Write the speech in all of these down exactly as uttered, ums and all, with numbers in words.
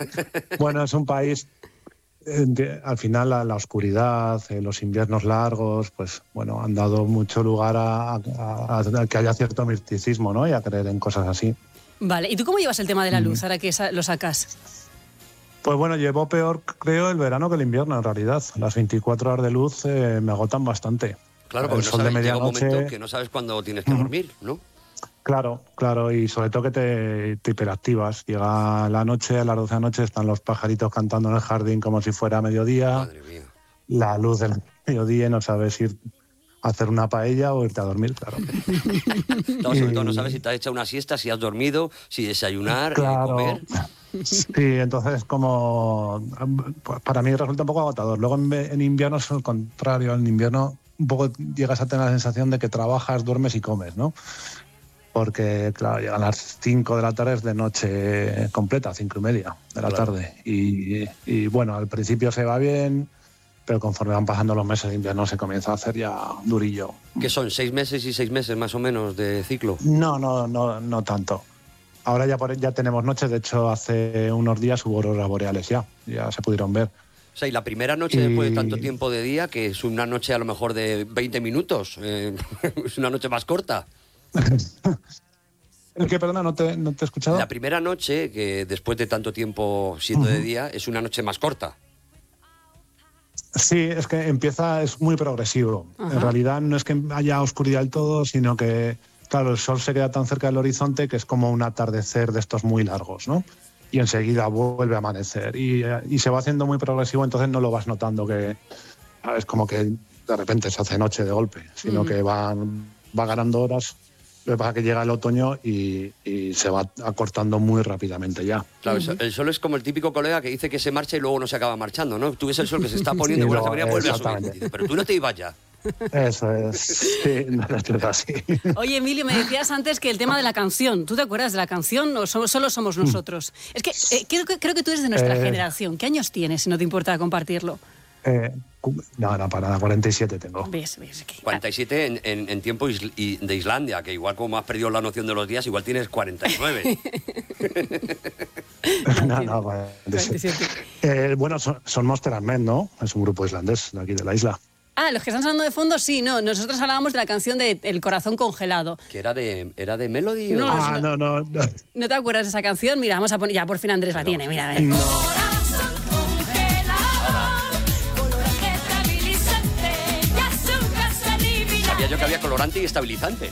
Bueno, es un país... Eh, al final la, la oscuridad, eh, los inviernos largos, pues bueno, han dado mucho lugar a, a, a que haya cierto misticismo, ¿no? Y a creer en cosas así. Vale, ¿y tú cómo llevas el tema de la luz, mm. ahora que sa- lo sacas? Pues bueno, llevo peor, creo, el verano que el invierno, en realidad. Las veinticuatro horas de luz eh, me agotan bastante. Claro, porque el no sol sabes, de llega un medianoche... momento que no sabes cuándo tienes que dormir, ¿no? Claro, claro, y sobre todo que te, te hiperactivas. Llega la noche, a las doce de la noche están los pajaritos cantando en el jardín como si fuera mediodía. Madre mía. La luz del mediodía y no sabes ir a hacer una paella o irte a dormir, claro. No, sobre todo no sabes si te has echado una siesta, si has dormido, si desayunar, claro. eh, comer. Sí, entonces como... Para mí resulta un poco agotador. Luego en, en invierno es el contrario. En invierno un poco llegas a tener la sensación de que trabajas, duermes y comes, ¿no? Porque, claro, llegan las cinco de la tarde, es de noche completa, cinco y media de la Claro. tarde. Y, y bueno, al principio se va bien, pero conforme van pasando los meses de invierno se comienza a hacer ya durillo. ¿Qué son? ¿Seis meses y seis meses más o menos de ciclo? No, no, no, no tanto. Ahora ya, por, ya tenemos noches, de hecho hace unos días hubo auroras boreales ya, ya se pudieron ver. O sea, y la primera noche Y... después de tanto tiempo de día, que es una noche a lo mejor de veinte minutos, eh, es una noche más corta. ¿El qué, perdona? ¿No te, no te he escuchado? La primera noche, que después de tanto tiempo siendo uh-huh. de día, es una noche más corta. Sí, es que empieza, es muy progresivo. Uh-huh. En realidad no es que haya oscuridad del todo, sino que, claro, el sol se queda tan cerca del horizonte que es como un atardecer de estos muy largos, ¿no? Y enseguida vuelve a amanecer. Y, y se va haciendo muy progresivo, entonces no lo vas notando que es como que de repente se hace noche de golpe, sino uh-huh. que va, va ganando horas. Lo que pasa es que llega el otoño y, y se va acortando muy rápidamente ya. Claro, uh-huh. el sol es como el típico colega que dice que se marcha y luego no se acaba marchando, ¿no? Tú ves el sol que se está poniendo y bueno, se vuelve a subir. Dice, pero tú no te ibas ya. Eso es, sí, no es así. Oye, Emilio, me decías antes que el tema de la canción, ¿tú te acuerdas de la canción o so- solo somos nosotros? Es que eh, creo, que creo que tú eres de nuestra eh... generación. ¿Qué años tienes, si no te importa compartirlo? Eh, no, no, para nada, cuarenta y siete tengo. ¿Ves, ves? Que... cuarenta y siete en, en, en tiempo isl- y de Islandia, que igual como has perdido la noción de los días, igual tienes cuarenta y nueve. no, no, cuarenta y siete. Eh, bueno, son, son Monster and Men, ¿no? Es un grupo islandés de aquí de la isla. Ah, los que están sonando de fondo, sí, no. Nosotros hablábamos de la canción de El corazón congelado. ¿Que era de, era de Melody? No, o... Ah, no, no, no. ¿No te acuerdas de esa canción? Mira, vamos a poner... Ya, por fin Andrés la no. tiene, mira, a ver. No. Sabía yo que había colorante y estabilizante.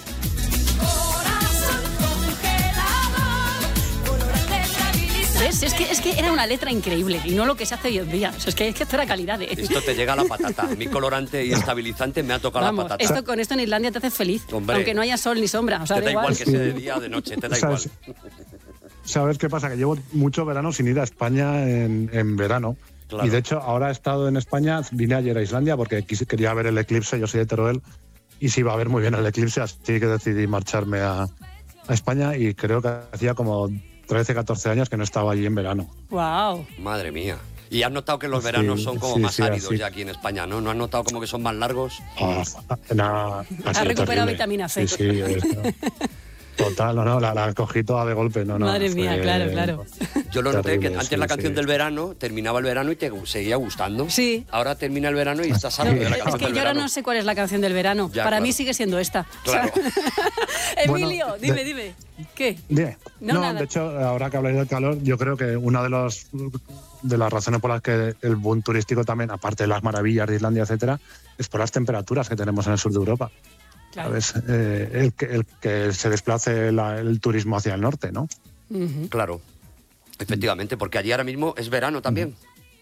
¿Ves? Es que, es que era una letra increíble y no lo que se hace hoy en día. O sea, es que, es que esto era calidad. ¿eh? Esto te llega a la patata. Mi colorante y estabilizante me ha tocado Vamos, la patata. Esto, con esto en Islandia te haces feliz. Hombre, aunque no haya sol ni sombra. O sea, te da igual, igual que sea de día o de noche, te da ¿Sabes? igual. ¿Sabes qué pasa? Que llevo mucho verano sin ir a España en, en verano. Claro. Y de hecho, ahora he estado en España, vine ayer a Islandia porque quise, quería ver el eclipse, yo soy de Teruel, y se iba a ver muy bien el eclipse, así que decidí marcharme a, a España y creo que hacía como trece, catorce años que no estaba allí en verano. ¡Wow! Madre mía. Y has notado que los veranos sí, son como sí, más sí, áridos así. ya aquí en España, ¿no? ¿No has notado como que son más largos? Oh, no, has recuperado vitamina C. Sí, sí. Es, no. Total, no, no, la, la cogí toda de golpe. No, no, Madre mía, fue, claro, claro. Yo lo noté, que antes sí, la canción sí. del verano, terminaba el verano y te seguía gustando. Sí. Ahora termina el verano y estás harto No, de la es canción que del yo ahora verano. no sé cuál es la canción del verano. Ya, Para claro. mí sigue siendo esta. Claro. O sea, Emilio, Bueno, dime, de, dime. ¿Qué? Dime. No, No, nada. de hecho, ahora que habláis del calor, yo creo que una de los de las razones por las que el boom turístico también, aparte de las maravillas de Islandia, etcétera, es por las temperaturas que tenemos en el sur de Europa. Claro. ¿Sabes? Eh, el, que, el que se desplace la, el turismo hacia el norte, ¿no? Uh-huh. Claro, efectivamente, porque allí ahora mismo es verano también.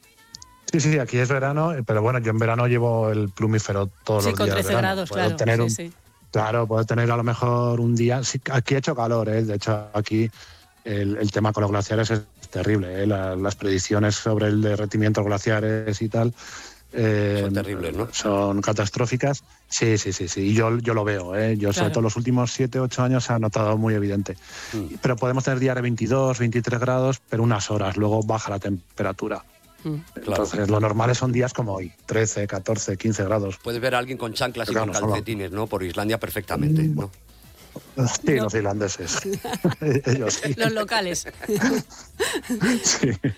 Sí, sí, aquí es verano, pero bueno, yo en verano llevo el plumífero todos Sí, los con días. trece de verano. grados, Puedo claro. Tener sí, un, sí. Claro, puedo tener a lo mejor un día... Sí, aquí ha hecho calor, ¿eh? De hecho, aquí el, el tema con los glaciares es terrible, ¿eh? La, las predicciones sobre el derretimiento de los glaciares y tal... Eh, son terribles, ¿no? Son catastróficas. Sí, sí, sí, sí. Y yo, yo lo veo, ¿eh? Yo, claro. Sobre todo los últimos siete, ocho años se ha notado muy evidente. Mm. Pero podemos tener días de veintidós, veintitrés grados, pero unas horas, luego baja la temperatura. Mm. Entonces, claro. Lo normal son días como hoy, trece, catorce, quince grados. Puedes ver a alguien con chanclas pero y claro, con calcetines, ¿no? Por Islandia perfectamente, ¿no? Sí, no. Los irlandeses. Ellos sí. Los locales. Sí.